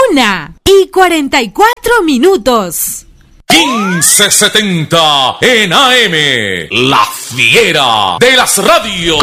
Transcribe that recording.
1:44. 1570 en AM, la fiera de las radios.